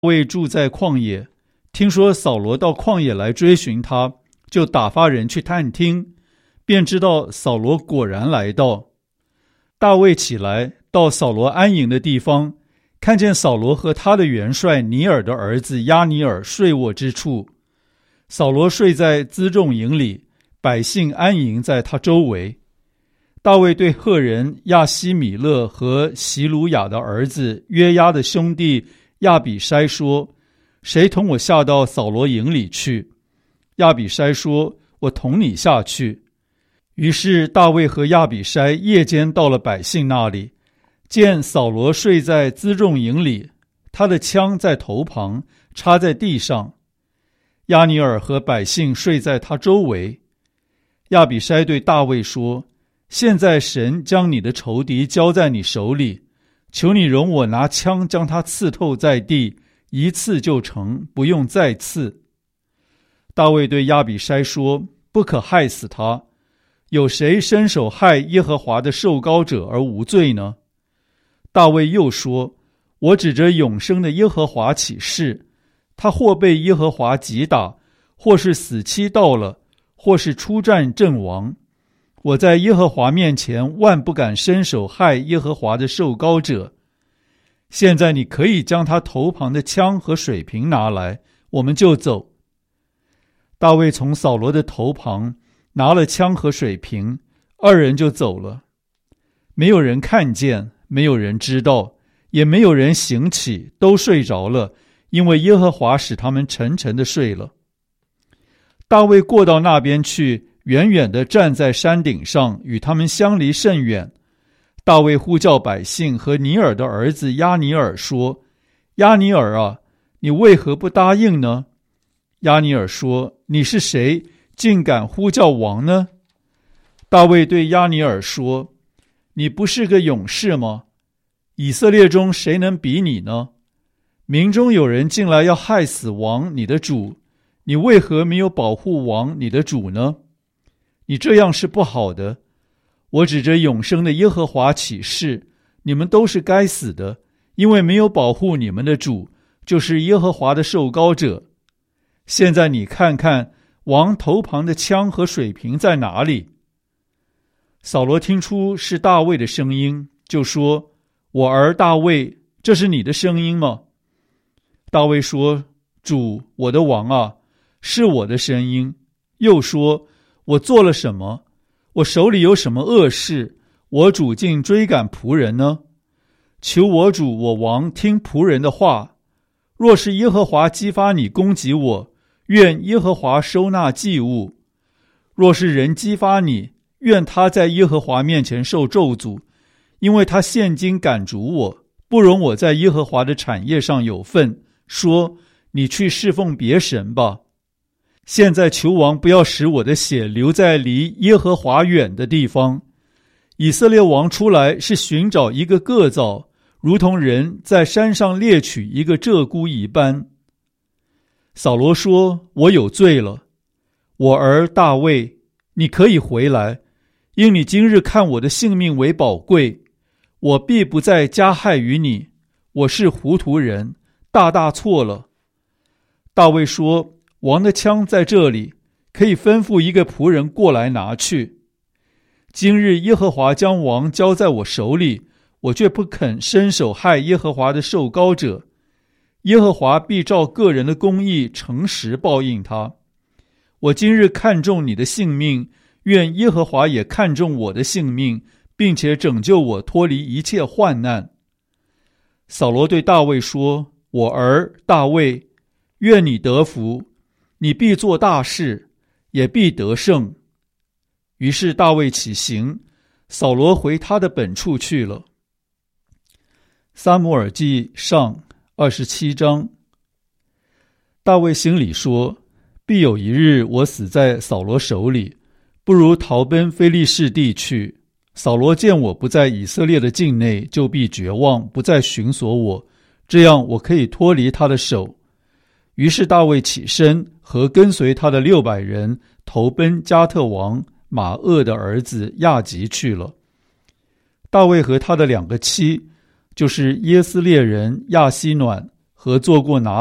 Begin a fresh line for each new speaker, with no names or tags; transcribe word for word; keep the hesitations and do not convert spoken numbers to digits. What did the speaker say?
卫住在旷野，听说扫罗到旷野来追寻他，就打发人去探听，便知道扫罗果然来到。大卫起来，到扫罗安营的地方，看见扫罗和他的元帅尼尔的儿子押尼尔睡卧之处。扫罗睡在辎重营里，百姓安营在他周围。大卫对赫人亚希米勒和席鲁雅的儿子约押的兄弟亚比筛说：谁同我下到扫罗营里去？亚比筛说：我同你下去。于是大卫和亚比筛夜间到了百姓那里，见扫罗睡在辎重营里，他的枪在头旁，插在地上。押尼尔和百姓睡在他周围。亚比筛对大卫说：现在神将你的仇敌交在你手里，求你容我拿枪将他刺透在地，一刺就成，不用再刺。大卫对亚比筛说：不可害死他，有谁伸手害耶和华的受膏者而无罪呢？大卫又说：我指着永生的耶和华起誓，他或被耶和华击打，或是死期到了，或是出战阵亡，我在耶和华面前万不敢伸手害耶和华的受膏者。现在你可以将他头旁的枪和水瓶拿来，我们就走。大卫从扫罗的头旁拿了枪和水瓶，二人就走了。没有人看见，没有人知道，也没有人醒起，都睡着了，因为耶和华使他们沉沉地睡了。大卫过到那边去，远远地站在山顶上，与他们相离甚远。大卫呼叫百姓和尼尔的儿子押尼尔说：押尼尔啊，你为何不答应呢？押尼尔说：你是谁，竟敢呼叫王呢？大卫对押尼尔说：你不是个勇士吗？以色列中谁能比你呢？民中有人进来要害死王你的主，你为何没有保护王你的主呢？你这样是不好的。我指着永生的耶和华起誓，你们都是该死的，因为没有保护你们的主，就是耶和华的受膏者。现在你看看王头旁的枪和水瓶在哪里？扫罗听出是大卫的声音，就说：我儿大卫，这是你的声音吗？大卫说：主，我的王啊，是我的声音。又说：我做了什么？我手里有什么恶事？我主竟追赶仆人呢？求我主我王听仆人的话。若是耶和华激发你攻击我，愿耶和华收纳祭物；若是人激发你，愿他在耶和华面前受咒诅，因为他现今赶逐我，不容我在耶和华的产业上有份，说：你去侍奉别神吧。现在求王不要使我的血流在离耶和华远的地方。以色列王出来是寻找一个个蚤，如同人在山上猎取一个鹧鸪一般。扫罗说：我有罪了。我儿大卫，你可以回来，因你今日看我的性命为宝贵，我必不再加害于你。我是糊涂人，大大错了。大卫说：王的枪在这里，可以吩咐一个仆人过来拿去。今日耶和华将王交在我手里，我却不肯伸手害耶和华的受膏者。耶和华必照个人的公义诚实报应他。我今日看重你的性命，愿耶和华也看重我的性命，并且拯救我脱离一切患难。扫罗对大卫说：我儿大卫，愿你得福，你必做大事，也必得胜。于是大卫起行，扫罗回他的本处去了。撒母耳记上二十七章。大卫心里说：必有一日我死在扫罗手里，不如逃奔非利士地去。扫罗见我不在以色列的境内，就必绝望，不再寻索我，这样我可以脱离他的手。于是大卫起身，和跟随他的六百人投奔加特王马厄的儿子亚吉去了。大卫和他的两个妻，就是耶斯列人亚希暖和做过拿